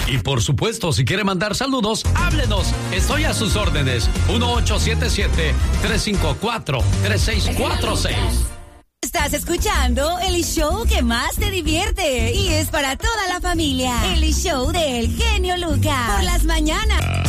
Y por supuesto, si quiere mandar saludos, háblenos. Estoy a sus órdenes. 1877-354-3646. Estás escuchando el show que más te divierte y es para toda la familia. El show del genio Lucas. Por las mañanas.